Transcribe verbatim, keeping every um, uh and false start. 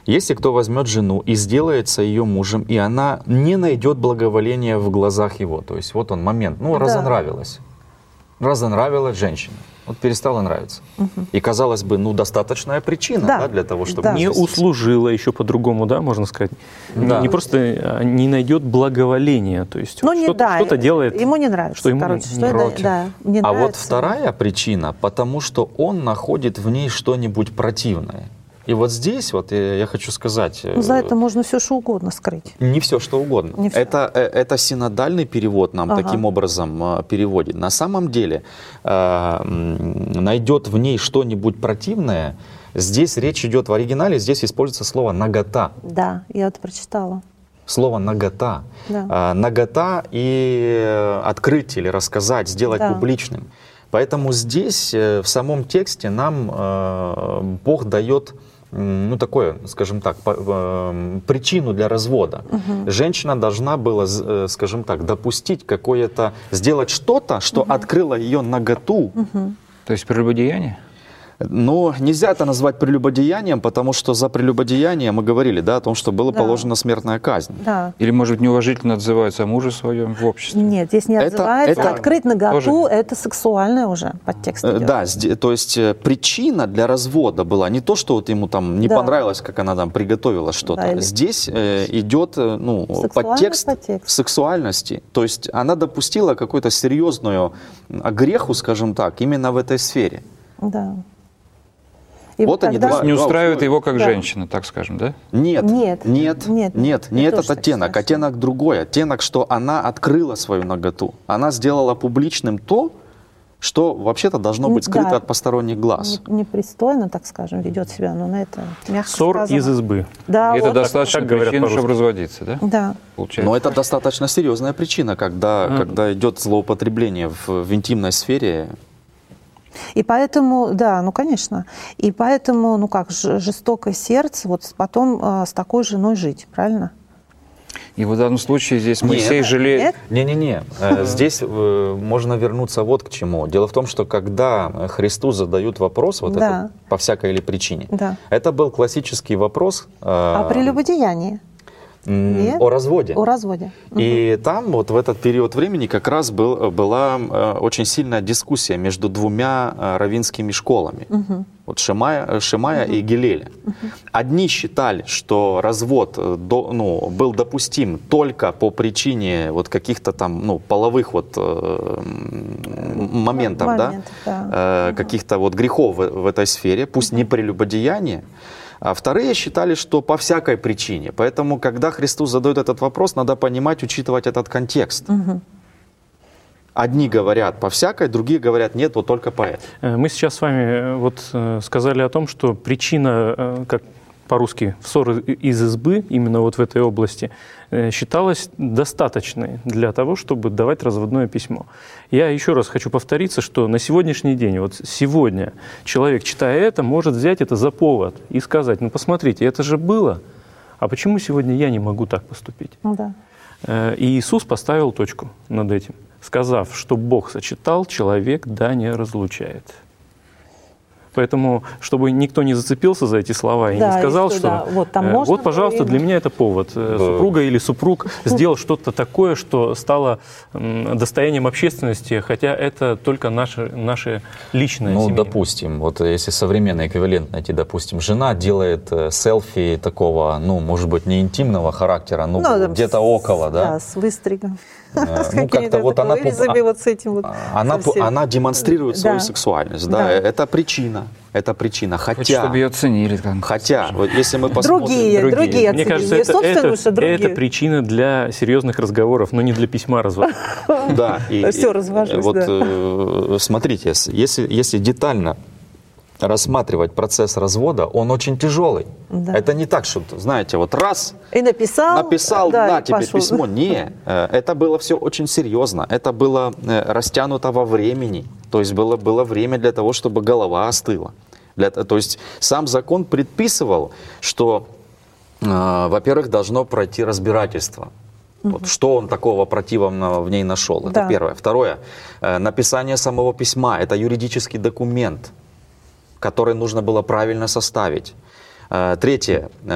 Если кто возьмет жену и сделается ее мужем, и она не найдет благоволения в глазах его, то есть вот он момент, ну, Да. разонравилась, разонравилась женщина, вот перестала нравиться. Мгм. И, казалось бы, ну, достаточная причина, Да. да, для того, чтобы... Да. не Не развестись. услужила еще по-другому, да, можно сказать. Не- Да. Не просто а, не найдет благоволения, то есть Ну, вот не, что-то, да, что-то делает. ему не нравится. что ему короче, не что это- против. да, не А вот нравится. вторая причина, потому что он находит в ней что-нибудь противное. И вот здесь вот я, я хочу сказать... Ну, за э, это можно все что угодно скрыть. Не все, что угодно. Не всё. Это, э, это синодальный перевод нам Ага. таким образом э, переводит. На самом деле э, м, найдет в ней что-нибудь противное. Здесь речь идет в оригинале, здесь используется слово «нагота». Да, я это прочитала. Слово «нагота». Да. А, нагота и э, открыть или рассказать, сделать Да. публичным. Поэтому здесь, э, в самом тексте, нам э, Бог дает, м, ну, такое, скажем так, по- э, причину для развода. Женщина должна была, з- э, скажем так, допустить какое-то, сделать что-то, что открыло ее наготу. То есть прелюбодеяние? Но нельзя это назвать прелюбодеянием, потому что за прелюбодеяние мы говорили, да, о том, что была Да. положена смертная казнь. Да. Или, может быть, неуважительно отзываются о муже своем в обществе? Нет, здесь не Это- отзывается. это Открыть наготу тоже- это сексуальное уже подтекст Э, идет. Да, сде- то есть э, причина для развода была не то, что вот ему там не Да. понравилось, как она там приготовила что-то. Да, или- Здесь э, идет э, ну, Сексуальный подтекст, подтекст. сексуальности. То есть она допустила какую-то серьезную м, греху, скажем так, именно в этой сфере. Да. И Вот они тогда- два- Не устраивает условия. его как Да. женщина, так скажем, да? Нет, Нет, нет, нет, нет, не я этот тоже так оттенок. считаю, что- Оттенок другой. Оттенок, что она открыла свою наготу. Она сделала публичным то, что вообще-то должно быть скрыто Да. от посторонних глаз. Не- непристойно, так скажем, ведет себя, но на это мягко Ссор сказано. из избы. Да, И это вот. достаточно так говорят причин, по-русски. чтобы разводиться, да? Да. Получается. Но это достаточно серьезная причина, когда, Мгм. когда идет злоупотребление в, в интимной сфере. И поэтому, да, ну, конечно. И поэтому, ну как, ж- жестокое сердце, вот потом э, с такой женой жить, правильно? И в данном случае здесь Нет. Моисей жалеет. Нет? Не-не-не, э, здесь э, можно вернуться вот к чему. Дело в том, что когда Христу задают вопрос, вот Да. этот, по всякой или причине, Да. это был классический вопрос э, А прелюбодеяние? м, Нет? о разводе. О разводе. И там вот в этот период времени как раз был, была э, очень сильная дискуссия между двумя э, раввинскими школами. Вот Шимая, Шимая и Гилеля. Одни считали, что развод э, до- ну, был допустим только по причине вот каких-то там ну, половых вот, э, м, моментов, да? Моментов, да. Э, каких-то вот грехов в, в этой сфере, пусть не прелюбодеяние. А вторые считали, что по всякой причине. Поэтому, когда Христос задает этот вопрос, надо понимать, учитывать этот контекст. Одни говорят по всякой, другие говорят нет, вот только по этой. Э, Мы сейчас с вами э, вот э, сказали о том, что причина, э, как по-русски, ссор из избы, именно вот в этой области, э, считалась достаточной для того, чтобы давать разводное письмо. Я еще раз хочу повториться, что на сегодняшний день, вот сегодня человек, читая это, может взять это за повод и сказать, ну посмотрите, это же было, а почему сегодня я не могу так поступить? Ну да. Э, И Иисус поставил точку над этим, сказав, что Бог сочетал, человек да не разлучает. Поэтому, чтобы никто не зацепился за эти слова и Да, не сказал, и что, что да, вот там э, можно вот, пожалуйста, было для и- меня это повод. Э, Да. Супруга или супруг сделал что-то такое, что стало м, достоянием общественности, хотя это только наше, наше личное Ну, семейное. допустим, вот если современный эквивалент найти, допустим, жена делает э, селфи такого, ну, может быть, не интимного характера, но Ну, там где-то с- около, да? Да, с выстригом. Э, С ну, какими-то как-то вот она пу- вырезами вот с этим вот. Она, пу- совсем. она демонстрирует свою Да. сексуальность, да, Да. это причина, это причина. Хочет, Хотя, чтобы ее ценили. там. хотя, вот если мы посмотрим... Другие, другие Мне оценили. кажется, Не это, собственную, это, что другие. это причина для серьезных разговоров, но не для письма развода. Да, и, Всё, и, развожусь, вот да. э, смотрите, с- если, если детально рассматривать процесс развода, он очень тяжелый. Да. Это не так, что, знаете, вот раз И написал. написал да, на и тебе пошел. письмо. Не, э, это было все очень серьезно. Это было э, растянуто во времени. То есть было, было время для того, чтобы голова остыла. Для, то есть сам закон предписывал, что, э, во-первых, должно пройти разбирательство. Вот, что он такого противного в ней нашел? Это Да. первое. Второе. э, Написание самого письма. Это юридический документ, который нужно было правильно составить. Э, Третье.